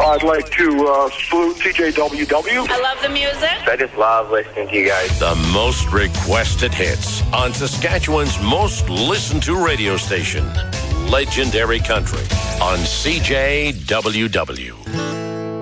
I'd like to salute TJWW. I love the music. I just love listening to you guys. The most requested hits on Saskatchewan's most listened to radio station, Legendary Country, on CJWW.